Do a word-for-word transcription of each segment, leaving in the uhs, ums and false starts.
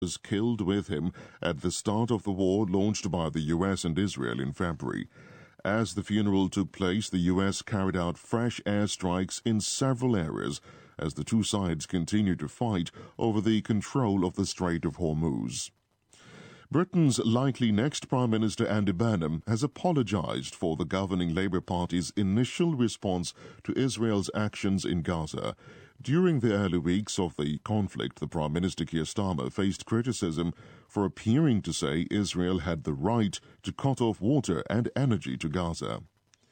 was killed with him at the start of the war launched by the U S and Israel in February. As the funeral took place, the U S carried out fresh airstrikes in several areas as the two sides continued to fight over the control of the Strait of Hormuz. Britain's likely next Prime Minister Andy Burnham has apologized for the governing Labour Party's initial response to Israel's actions in Gaza. During the early weeks of the conflict, the Prime Minister Keir Starmer faced criticism for appearing to say Israel had the right to cut off water and energy to Gaza.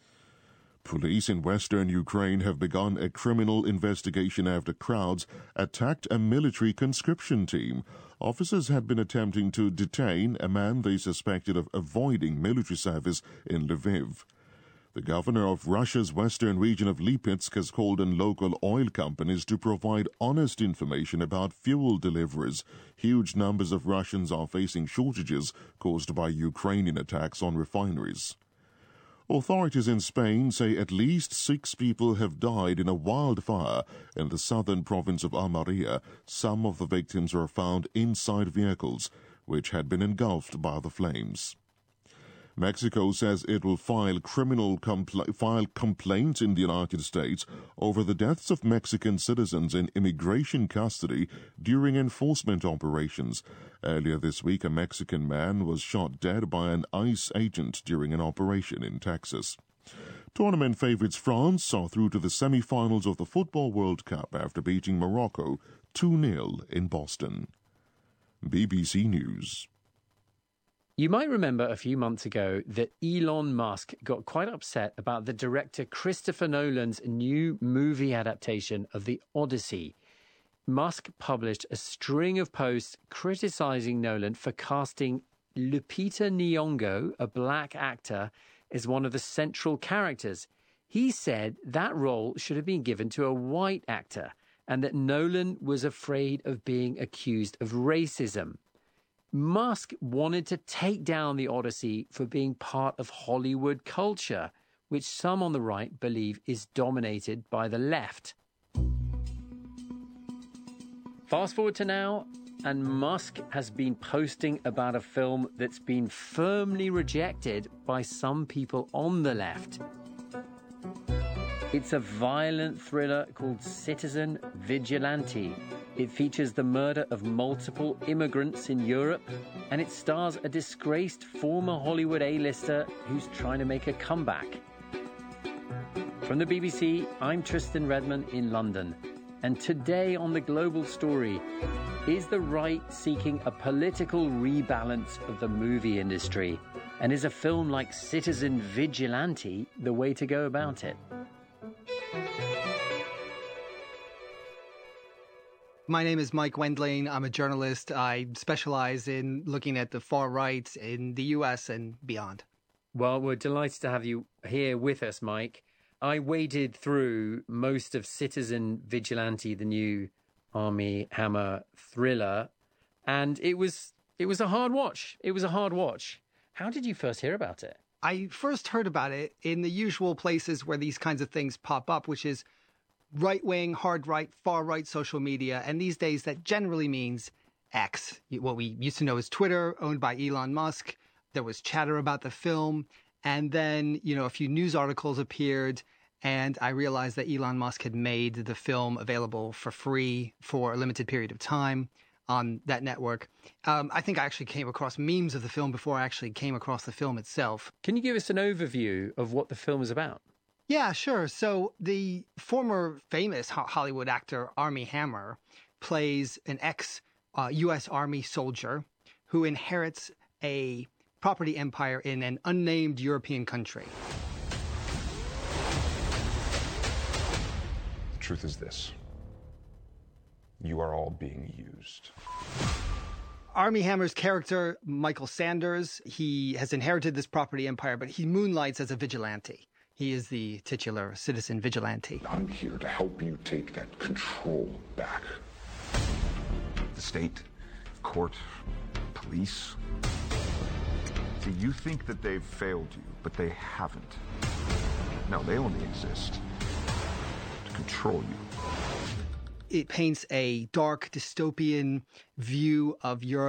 Police in western Ukraine have begun a criminal investigation after crowds attacked a military conscription team. Officers had been attempting to detain a man they suspected of avoiding military service in Lviv. The governor of Russia's western region of Lipetsk has called on local oil companies to provide honest information about fuel deliveries. Huge numbers of Russians are facing shortages caused by Ukrainian attacks on refineries. Authorities in Spain say at least six people have died in a wildfire in the southern province of Almeria. Some of the victims were found inside vehicles, which had been engulfed by the flames. Mexico says it will file criminal compl- file complaints in the United States over the deaths of Mexican citizens in immigration custody during enforcement operations. Earlier this week, a Mexican man was shot dead by an ICE agent during an operation in Texas. Tournament favourites France are through to the semi-finals of the Football World Cup after beating Morocco two nil in Boston. B B C News. You might remember a few months ago that Elon Musk got quite upset about the director Christopher Nolan's new movie adaptation of The Odyssey. Musk published a string of posts criticizing Nolan for casting Lupita Nyong'o, a black actor, as one of the central characters. He said that role should have been given to a white actor and that Nolan was afraid of being accused of racism. Musk wanted to take down The Odyssey for being part of Hollywood culture, which some on the right believe is dominated by the left. Fast forward to now, and Musk has been posting about a film that's been firmly rejected by some people on the left. It's a violent thriller called Citizen Vigilante. It features the murder of multiple immigrants in Europe, and it stars a disgraced former Hollywood A-lister who's trying to make a comeback. From the B B C, I'm Tristan Redman in London. And today on The Global Story, is the right seeking a political rebalance of the movie industry? And is a film like Citizen Vigilante the way to go about it? My name is Mike Wendling. I'm a journalist. I specialize in looking at the far right in the U S and beyond. Well, we're delighted to have you here with us, Mike. I waded through most of Citizen Vigilante, the new Armie Hammer thriller, and it was it was a hard watch. It was a hard watch. How did you first hear about it? I first heard about it in the usual places where these kinds of things pop up, which is right-wing, hard-right, far-right social media. And these days, that generally means X, what we used to know as Twitter, owned by Elon Musk. There was chatter about the film. And then, you know, a few news articles appeared. And I realized that Elon Musk had made the film available for free for a limited period of time on that network. Um, I think I actually came across memes of the film before I actually came across the film itself. Can you give us an overview of what the film is about? Yeah, sure. So the former famous Hollywood actor Armie Hammer plays an ex-U S uh, Army soldier who inherits a property empire in an unnamed European country. The truth is this. You are all being used. Armie Hammer's character, Michael Sanders, he has inherited this property empire, but he moonlights as a vigilante. He is the titular citizen vigilante. I'm here to help you take that control back. The state, court, police. See, you think that they've failed you, but they haven't. No, they only exist to control you. it paints a dark dystopian view of Europe.